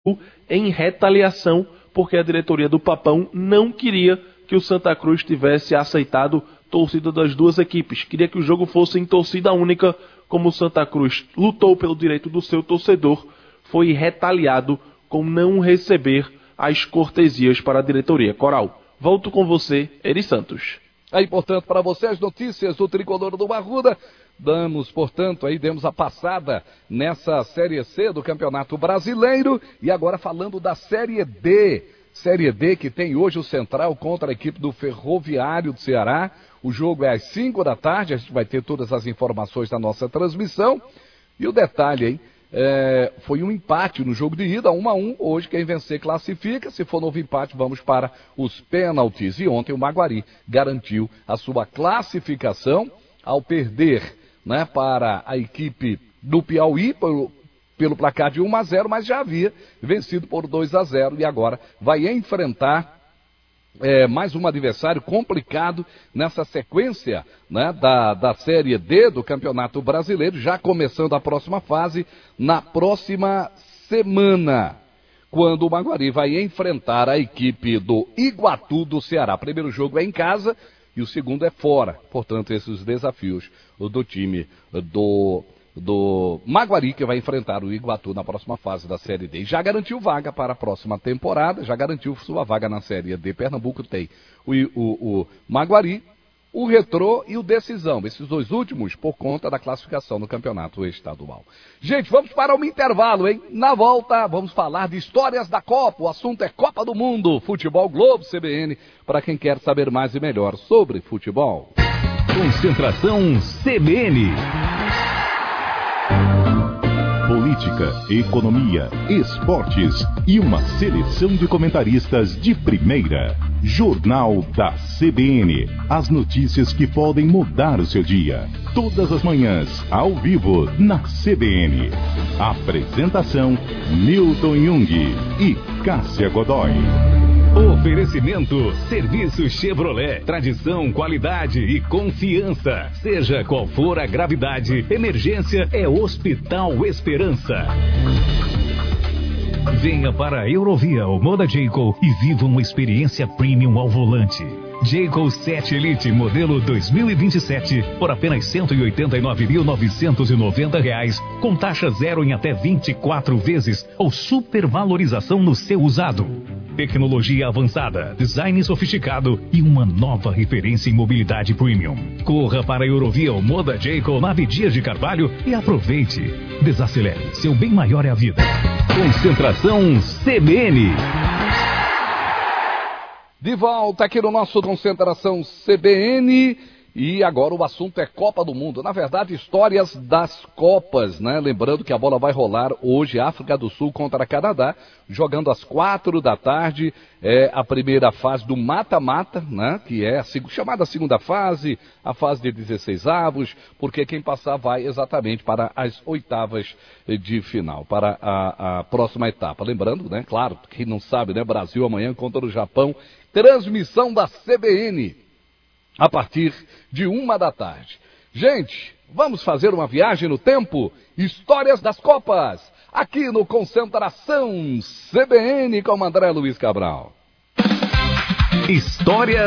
em retaliação, porque a diretoria do Papão não queria que o Santa Cruz tivesse aceitado torcida das duas equipes. Queria que o jogo fosse em torcida única, como o Santa Cruz lutou pelo direito do seu torcedor, foi retaliado com não receber as cortesias para a diretoria. Coral, volto com você, Eri Santos. Aí, portanto, para você as notícias do Tricolor do Arruda. Demos a passada nessa Série C do Campeonato Brasileiro e agora falando da Série D. Série D que tem hoje o Central contra a equipe do Ferroviário do Ceará. O jogo é às 5 da tarde, a gente vai ter todas as informações na nossa transmissão. E o detalhe, hein? Foi um empate no jogo de ida, 1-1. Hoje quem vencer classifica. Se for novo empate, vamos para os pênaltis. E ontem o Maguari garantiu a sua classificação ao perder, né, para a equipe do Piauí pelo placar de 1-0, mas já havia vencido por 2-0 e agora vai enfrentar mais um adversário complicado nessa sequência, né, da Série D do Campeonato Brasileiro, já começando a próxima fase na próxima semana, quando o Maguari vai enfrentar a equipe do Iguatu do Ceará. O primeiro jogo é em casa e o segundo é fora. Portanto, esses desafios do time do Maguari, que vai enfrentar o Iguatu na próxima fase da Série D. E já garantiu vaga para a próxima temporada, já garantiu sua vaga na Série D. Pernambuco tem o Maguari, o Retrô e o Decisão. Esses dois últimos por conta da classificação no campeonato estadual. Gente, vamos para um intervalo, hein? Na volta, vamos falar de histórias da Copa. O assunto é Copa do Mundo, Futebol Globo CBN, para quem quer saber mais e melhor sobre futebol. Concentração CBN. Política, economia, esportes e uma seleção de comentaristas de primeira. Jornal da CBN. As notícias que podem mudar o seu dia. Todas as manhãs, ao vivo, na CBN. Apresentação, Milton Jung e Cássia Godoy. Oferecimento, Serviço Chevrolet, tradição, qualidade e confiança. Seja qual for a gravidade, emergência é Hospital Esperança. Venha para a Eurovia Moda Jayco e viva uma experiência premium ao volante. Jayco 7 Elite modelo 2027 por apenas R$ 189.990, com taxa zero em até 24 vezes ou supervalorização no seu usado. Tecnologia avançada, design sofisticado e uma nova referência em mobilidade premium. Corra para a Eurovia Moda Jayco na Dias de Carvalho e aproveite. Desacelere, seu bem maior é a vida. Concentração CBN. De volta aqui no nosso Concentração CBN. E agora o assunto é Copa do Mundo. Na verdade, histórias das Copas, né? Lembrando que a bola vai rolar hoje, África do Sul contra Canadá, jogando às 4 da tarde. É a primeira fase do mata-mata, né? Que é a chamada segunda fase, a fase de 16 avos, porque quem passar vai exatamente para as oitavas de final, para a próxima etapa. Lembrando, né? Claro, quem não sabe, né? Brasil amanhã contra o Japão. Transmissão da CBN. A partir de 1 da tarde. Gente, vamos fazer uma viagem no tempo? Histórias das Copas, aqui no Concentração CBN com André Luiz Cabral. História